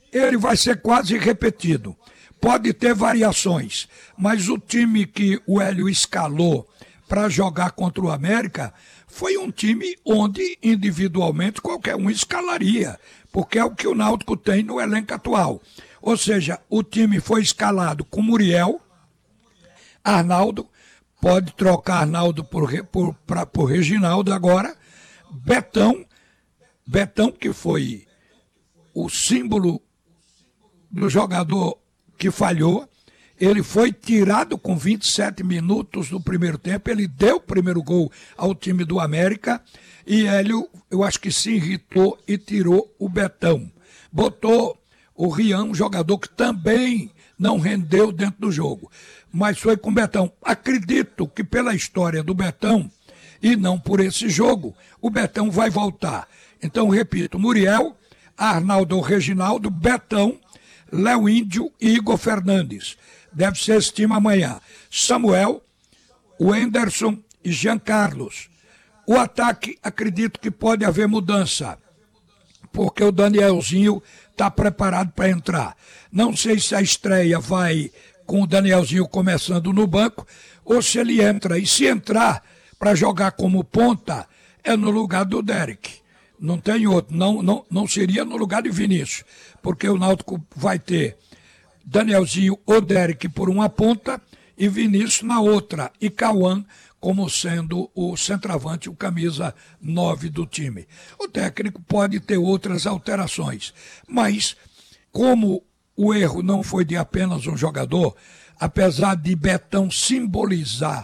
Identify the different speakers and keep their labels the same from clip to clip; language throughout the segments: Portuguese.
Speaker 1: ele vai ser quase repetido. Pode ter variações, mas o time que o Hélio escalou para jogar contra o América foi um time onde individualmente qualquer um escalaria, porque é o que o Náutico tem no elenco atual. Ou seja, o time foi escalado com Muriel, Arnaldo, pode trocar Arnaldo por Reginaldo agora, Betão que foi o símbolo do jogador que falhou, ele foi tirado com 27 minutos do primeiro tempo, ele deu o primeiro gol ao time do América e Hélio, eu acho que se irritou e tirou o Betão. Botou o Rian, um jogador que também não rendeu dentro do jogo, mas foi com o Betão. Acredito que pela história do Betão, e não por esse jogo, o Betão vai voltar. Então, repito, Muriel, Arnaldo, Reginaldo, Betão, Léo Índio e Igor Fernandes. Deve ser esse time amanhã. Samuel, Wenderson e Jean Carlos. O ataque, acredito que pode haver mudança, porque o Danielzinho está preparado para entrar. Não sei se a estreia vai com o Danielzinho começando no banco, ou se ele entra. E se entrar para jogar como ponta, é no lugar do Derek. Não tem outro, não seria no lugar de Vinícius, porque o Náutico vai ter Danielzinho ou Derek por uma ponta e Vinícius na outra, e Cauã como sendo o centroavante, o camisa 9 do time. O técnico pode ter outras alterações, mas como o erro não foi de apenas um jogador, apesar de Betão simbolizar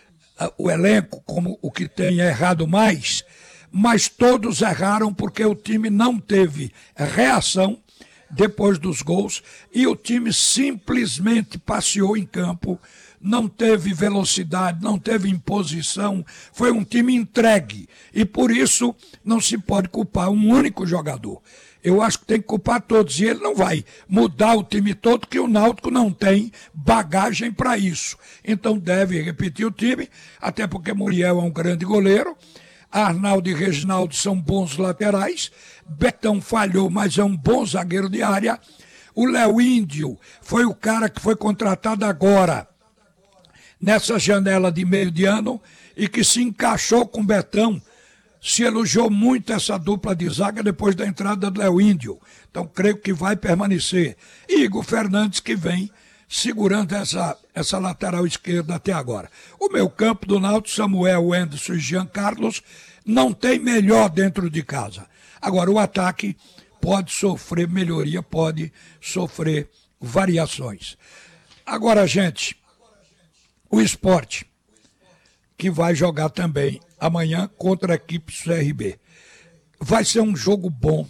Speaker 1: o elenco como o que tem errado mais, mas todos erraram porque o time não teve reação depois dos gols e o time simplesmente passeou em campo, não teve velocidade, não teve imposição, foi um time entregue e por isso não se pode culpar um único jogador. Eu acho que tem que culpar todos e ele não vai mudar o time todo, que o Náutico não tem bagagem para isso. Então deve repetir o time, até porque Muriel é um grande goleiro, Arnaldo e Reginaldo são bons laterais, Betão falhou, mas é um bom zagueiro de área. O Léo Índio foi o cara que foi contratado agora, nessa janela de meio de ano, e que se encaixou com o Betão, se elogiou muito essa dupla de zaga depois da entrada do Léo Índio. Então creio que vai permanecer. E Igor Fernandes que vem segurando essa lateral esquerda até agora. O meu campo do Náutico, Samuel, Wenderson e Jean Carlos, não tem melhor dentro de casa. Agora, o ataque pode sofrer melhoria, pode sofrer variações. Agora, gente, o Sport, que vai jogar também amanhã contra a equipe do CRB. Vai ser um jogo bom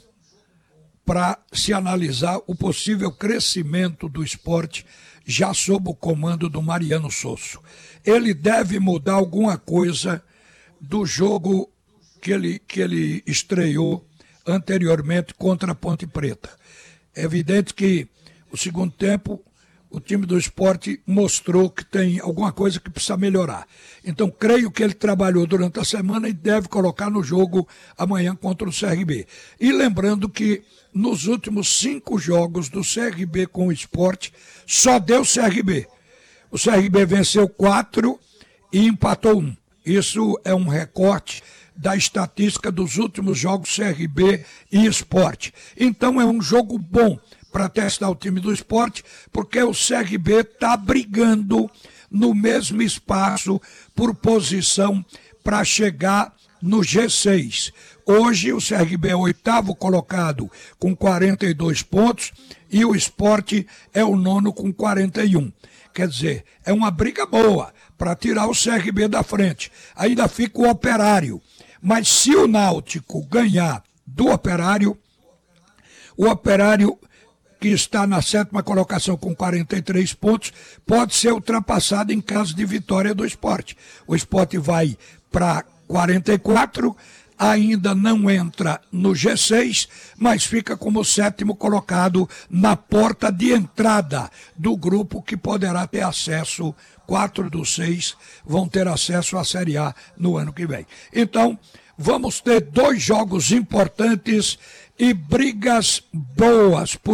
Speaker 1: para se analisar o possível crescimento do Sport já sob o comando do Mariano Sosso. Ele deve mudar alguma coisa do jogo que ele estreou anteriormente contra a Ponte Preta. É evidente que o segundo tempo o time do Sport mostrou que tem alguma coisa que precisa melhorar. Então, creio que ele trabalhou durante a semana e deve colocar no jogo amanhã contra o CRB. E lembrando que nos últimos 5 jogos do CRB com o Sport, só deu CRB. O CRB venceu 4 e empatou 1. Isso é um recorte da estatística dos últimos jogos CRB e Sport. Então, é um jogo bom para testar o time do Sport, porque o CRB está brigando no mesmo espaço por posição para chegar no G6. Hoje o CRB é o 8º colocado com 42 pontos e o Sport é o 9º com 41. Quer dizer, é uma briga boa para tirar o CRB da frente. Ainda fica o Operário. Mas se o Náutico ganhar do Operário, o Operário, que está na 7ª colocação com 43 pontos, pode ser ultrapassado em caso de vitória do Sport. O Sport vai para 44, ainda não entra no G6, mas fica como 7º colocado na porta de entrada do grupo que poderá ter acesso, 4 dos 6 vão ter acesso à Série A no ano que vem. Então, vamos ter 2 jogos importantes e brigas boas.